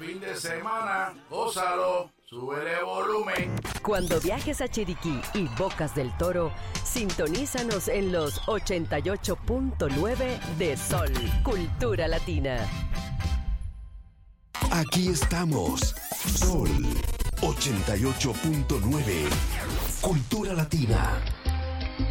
fin de semana, gózalo, súbele volumen. Cuando viajes a Chiriquí y Bocas del Toro, sintonízanos en los 88.9 de Sol, Cultura Latina. Aquí estamos, Sol 88.9, Cultura Latina.